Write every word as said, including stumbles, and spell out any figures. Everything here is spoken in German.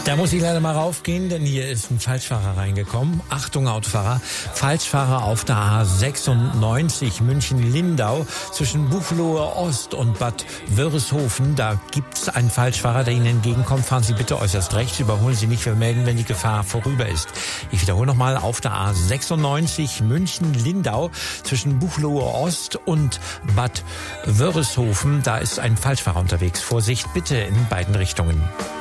Da muss ich leider mal raufgehen, denn hier ist ein Falschfahrer reingekommen. Achtung, Autofahrer. Falschfahrer auf der A sechsundneunzig München-Lindau zwischen Buchloe Ost und Bad Wörishofen. Da gibt's einen Falschfahrer, der Ihnen entgegenkommt. Fahren Sie bitte äußerst rechts. Überholen Sie nicht, wir melden, wenn die Gefahr vorüber ist. Ich wiederhole nochmal, auf der A sechsundneunzig München-Lindau zwischen Buchloe Ost und Bad Wörishofen. Da ist ein Falschfahrer unterwegs. Vorsicht bitte in beiden Richtungen.